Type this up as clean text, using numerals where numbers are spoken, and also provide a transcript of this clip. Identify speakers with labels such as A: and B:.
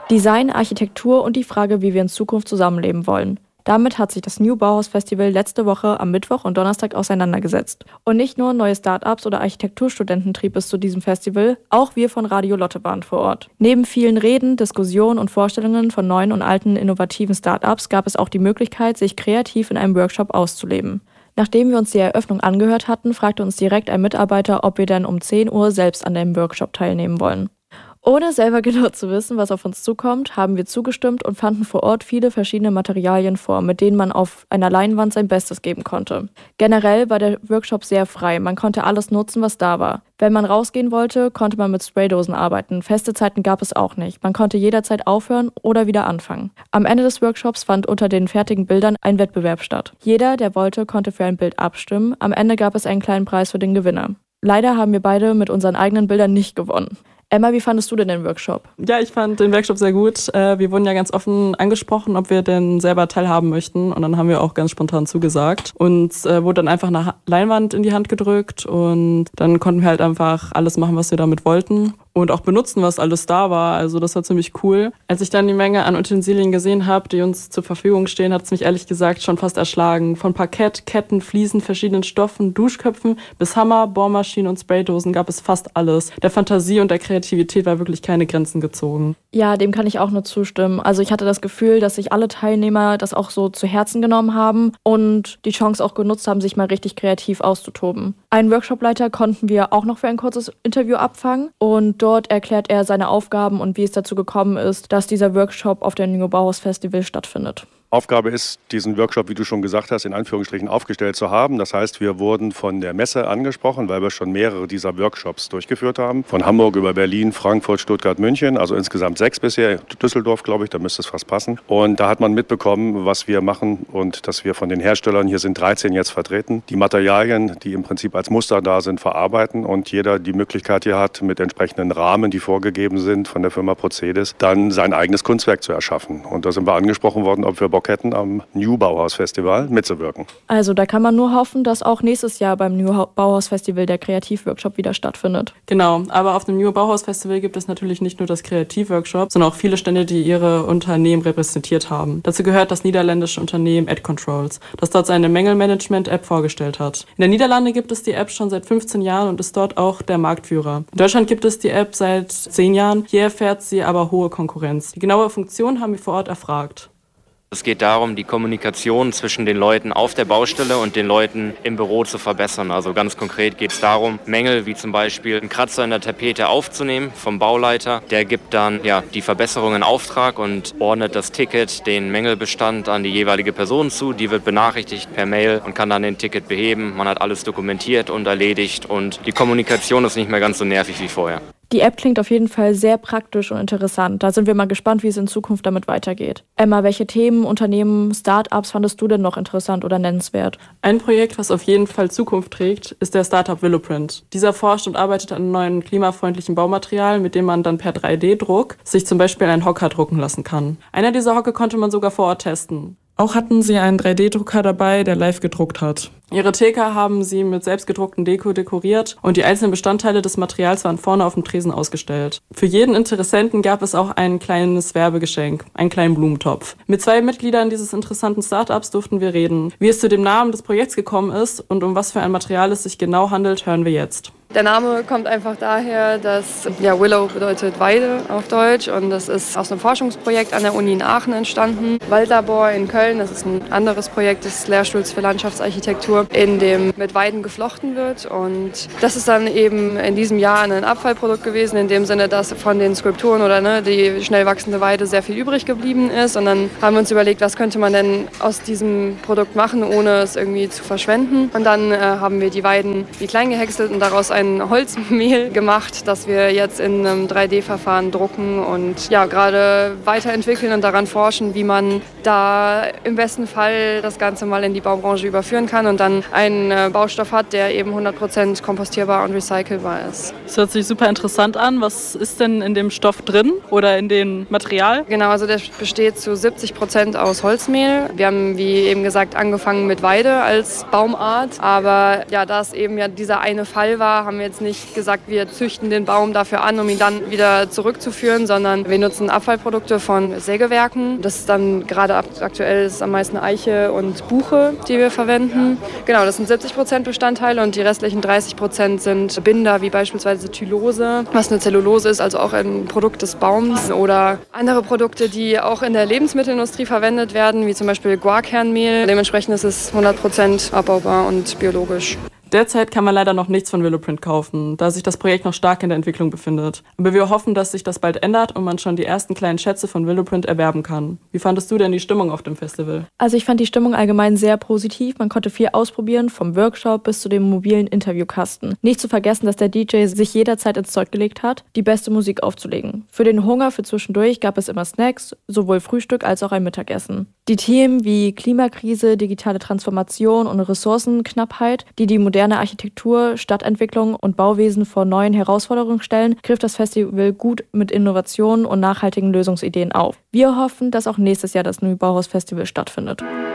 A: Design, Architektur und die Frage, wie wir in Zukunft zusammenleben wollen. Damit hat sich das New Bauhaus Festival letzte Woche am Mittwoch und Donnerstag auseinandergesetzt. Und nicht nur neue Start-ups oder Architekturstudenten trieb es zu diesem Festival, auch wir von Radio Lotte waren vor Ort. Neben vielen Reden, Diskussionen und Vorstellungen von neuen und alten innovativen Start-ups gab es auch die Möglichkeit, sich kreativ in einem Workshop auszuleben. Nachdem wir uns die Eröffnung angehört hatten, fragte uns direkt ein Mitarbeiter, ob wir denn um 10 Uhr selbst an dem Workshop teilnehmen wollen. Ohne selber genau zu wissen, was auf uns zukommt, haben wir zugestimmt und fanden vor Ort viele verschiedene Materialien vor, mit denen man auf einer Leinwand sein Bestes geben konnte. Generell war der Workshop sehr frei, man konnte alles nutzen, was da war. Wenn man rausgehen wollte, konnte man mit Spraydosen arbeiten, feste Zeiten gab es auch nicht. Man konnte jederzeit aufhören oder wieder anfangen. Am Ende des Workshops fand unter den fertigen Bildern ein Wettbewerb statt. Jeder, der wollte, konnte für ein Bild abstimmen. Am Ende gab es einen kleinen Preis für den Gewinner. Leider haben wir beide mit unseren eigenen Bildern nicht gewonnen. Emma, wie fandest du denn den Workshop?
B: Ja, ich fand den Workshop sehr gut. Wir wurden ja ganz offen angesprochen, ob wir denn selber teilhaben möchten. Und dann haben wir auch ganz spontan zugesagt. Uns wurde dann einfach eine Leinwand in die Hand gedrückt und dann konnten wir halt einfach alles machen, was wir damit wollten. Und auch benutzen, was alles da war. Also das war ziemlich cool. Als ich dann die Menge an Utensilien gesehen habe, die uns zur Verfügung stehen, hat es mich ehrlich gesagt schon fast erschlagen. Von Parkett, Ketten, Fliesen, verschiedenen Stoffen, Duschköpfen bis Hammer, Bohrmaschinen und Spraydosen gab es fast alles. Der Fantasie und der Kreativität war wirklich keine Grenzen gezogen.
A: Ja, dem kann ich auch nur zustimmen. Also ich hatte das Gefühl, dass sich alle Teilnehmer das auch so zu Herzen genommen haben und die Chance auch genutzt haben, sich mal richtig kreativ auszutoben. Einen Workshopleiter konnten wir auch noch für ein kurzes Interview abfangen und dort erklärt er seine Aufgaben und wie es dazu gekommen ist, dass dieser Workshop auf dem New Bauhaus Festival stattfindet.
C: Aufgabe ist, diesen Workshop, wie du schon gesagt hast, in Anführungsstrichen aufgestellt zu haben. Das heißt, wir wurden von der Messe angesprochen, weil wir schon mehrere dieser Workshops durchgeführt haben. Von Hamburg über Berlin, Frankfurt, Stuttgart, München, also insgesamt 6 bisher. Düsseldorf, glaube ich, da müsste es fast passen. Und da hat man mitbekommen, was wir machen und dass wir von den Herstellern, hier sind 13 jetzt vertreten, die Materialien, die im Prinzip als Muster da sind, verarbeiten und jeder die Möglichkeit hier hat, mit entsprechenden Rahmen, die vorgegeben sind von der Firma Procedes, dann sein eigenes Kunstwerk zu erschaffen. Und da sind wir angesprochen worden, ob wir Bock hätten, am New Bauhaus Festival mitzuwirken.
A: Also da kann man nur hoffen, dass auch nächstes Jahr beim New Bauhaus Festival der Kreativworkshop wieder stattfindet.
B: Genau, aber auf dem New Bauhaus Festival gibt es natürlich nicht nur das Kreativworkshop, sondern auch viele Stände, die ihre Unternehmen repräsentiert haben. Dazu gehört das niederländische Unternehmen AdControls, das dort seine Mängelmanagement-App vorgestellt hat. In den Niederlanden gibt es die App schon seit 15 Jahren und ist dort auch der Marktführer. In Deutschland gibt es die App seit 10 Jahren, hier erfährt sie aber hohe Konkurrenz. Die genaue Funktion haben wir vor Ort erfragt.
D: Es geht darum, die Kommunikation zwischen den Leuten auf der Baustelle und den Leuten im Büro zu verbessern. Also ganz konkret geht es darum, Mängel wie zum Beispiel einen Kratzer in der Tapete aufzunehmen vom Bauleiter. Der gibt dann die Verbesserung in Auftrag und ordnet das Ticket, den Mängelbestand an die jeweilige Person zu. Die wird benachrichtigt per Mail und kann dann den Ticket beheben. Man hat alles dokumentiert und erledigt und die Kommunikation ist nicht mehr ganz so nervig wie vorher.
A: Die App klingt auf jeden Fall sehr praktisch und interessant. Da sind wir mal gespannt, wie es in Zukunft damit weitergeht. Emma, welche Themen, Unternehmen, Start-ups fandest du denn noch interessant oder nennenswert?
B: Ein Projekt, was auf jeden Fall Zukunft trägt, ist der Startup Willowprint. Dieser forscht und arbeitet an einem neuen klimafreundlichen Baumaterial, mit dem man dann per 3D-Druck sich zum Beispiel einen Hocker drucken lassen kann. Einer dieser Hocker konnte man sogar vor Ort testen. Auch hatten sie einen 3D-Drucker dabei, der live gedruckt hat. Ihre Theke haben sie mit selbstgedruckten Deko dekoriert und die einzelnen Bestandteile des Materials waren vorne auf dem Tresen ausgestellt. Für jeden Interessenten gab es auch ein kleines Werbegeschenk, einen kleinen Blumentopf. Mit 2 Mitgliedern dieses interessanten Startups durften wir reden. Wie es zu dem Namen des Projekts gekommen ist und um was für ein Material es sich genau handelt, hören wir jetzt.
E: Der Name kommt einfach daher, dass Willow bedeutet Weide auf Deutsch und das ist aus einem Forschungsprojekt an der Uni in Aachen entstanden. Waldlabor in Köln, das ist ein anderes Projekt des Lehrstuhls für Landschaftsarchitektur, in dem mit Weiden geflochten wird und das ist dann eben in diesem Jahr ein Abfallprodukt gewesen, in dem Sinne, dass von den Skulpturen oder die schnell wachsende Weide sehr viel übrig geblieben ist und dann haben wir uns überlegt, was könnte man denn aus diesem Produkt machen, ohne es irgendwie zu verschwenden und dann haben wir die Weiden wie klein gehäckselt und daraus ein Holzmehl gemacht, das wir jetzt in einem 3D-Verfahren drucken und gerade weiterentwickeln und daran forschen, wie man da im besten Fall das Ganze mal in die Baubranche überführen kann und dann einen Baustoff hat, der eben 100% kompostierbar und recycelbar ist.
B: Das hört sich super interessant an. Was ist denn in dem Stoff drin oder in dem Material?
E: Genau, also der besteht zu 70% aus Holzmehl. Wir haben, wie eben gesagt, angefangen mit Weide als Baumart, aber da es eben dieser eine Fall war, haben haben wir jetzt nicht gesagt, wir züchten den Baum dafür an, um ihn dann wieder zurückzuführen, sondern wir nutzen Abfallprodukte von Sägewerken. Das ist dann gerade aktuell ist am meisten Eiche und Buche, die wir verwenden. Genau, das sind 70% Bestandteile und die restlichen 30% sind Binder, wie beispielsweise Tylose, was eine Zellulose ist, also auch ein Produkt des Baums, oder andere Produkte, die auch in der Lebensmittelindustrie verwendet werden, wie zum Beispiel Guarkernmehl. Dementsprechend ist es 100% abbaubar und biologisch.
B: Derzeit kann man leider noch nichts von Willoprint kaufen, da sich das Projekt noch stark in der Entwicklung befindet. Aber wir hoffen, dass sich das bald ändert und man schon die ersten kleinen Schätze von Willoprint erwerben kann. Wie fandest du denn die Stimmung auf dem Festival?
A: Also ich fand die Stimmung allgemein sehr positiv. Man konnte viel ausprobieren, vom Workshop bis zu dem mobilen Interviewkasten. Nicht zu vergessen, dass der DJ sich jederzeit ins Zeug gelegt hat, die beste Musik aufzulegen. Für den Hunger für zwischendurch gab es immer Snacks, sowohl Frühstück als auch ein Mittagessen. Die Themen wie Klimakrise, digitale Transformation und Ressourcenknappheit, die moderne Architektur, Stadtentwicklung und Bauwesen vor neuen Herausforderungen stellen, griff das Festival gut mit Innovationen und nachhaltigen Lösungsideen auf. Wir hoffen, dass auch nächstes Jahr das New Bauhaus Festival stattfindet.